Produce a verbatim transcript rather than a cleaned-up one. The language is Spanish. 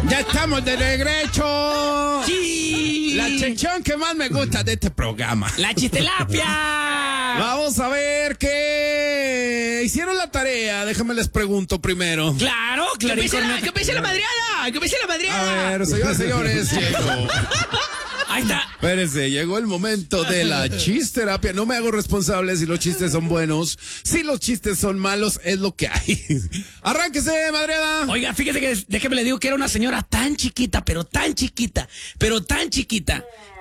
Ya estamos de regreso. ¡Sí! La sección que más me gusta de este programa. ¡La chistelapia! Vamos a ver qué hicieron la tarea. Déjame les pregunto primero. Claro, claro. ¡Que empiece la, que empiece la madreada! ¡Que empiece la A madreada! ver, señoras y señores, llegó. Ahí está. Espérense, llegó el momento de la chisterapia. No me hago responsable si los chistes son buenos. Si los chistes son malos, es lo que hay. Arránquese, madreada. Oiga, fíjese que déjeme le digo que era una señora tan chiquita, pero tan chiquita, pero tan chiquita,